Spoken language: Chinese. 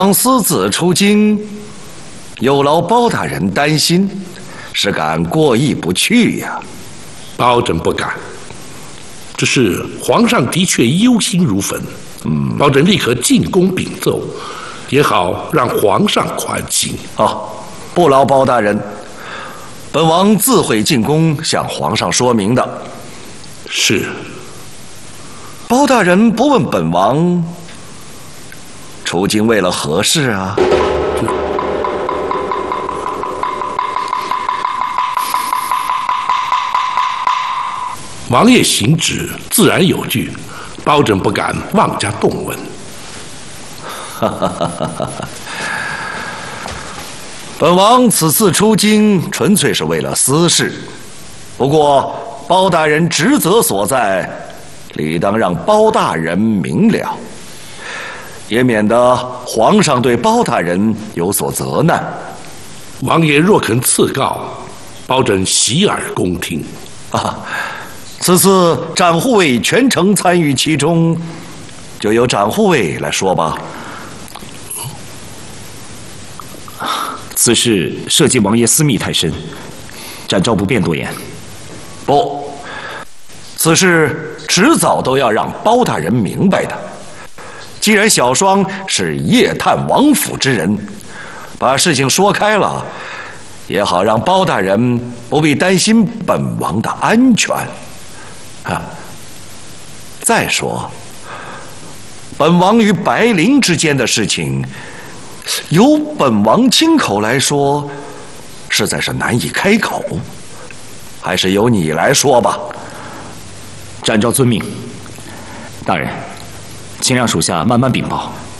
私自出京，有劳包大人担心，实感过意不去呀。 包拯不敢，只是皇上的确忧心如焚。包拯立刻进宫禀奏，也好让皇上宽心。 不劳包大人，本王自会进宫向皇上说明的。 是。 包大人不问本王，出京为了何事啊？ 王爷行旨自然有据，包拯不敢妄加动问。 本王此次出京纯粹是为了私事，不过包大人职责所在，理当让包大人明了，也免得皇上对包大人有所责难。 王爷若肯赐告，包拯洗耳恭听。 此次展护卫全程参与其中，就由展护卫来说吧。 此事涉及王爷私密太深，展昭不便多言。 不，此事迟早都要让包大人明白的。既然小双是夜探王府之人，把事情说开了，也好让包大人不必担心本王的安全。再说，本王与白灵之间的事情，由本王亲口来说，实在是难以开口，还是由你来说吧。 展昭遵命，大人，请让属下慢慢禀报。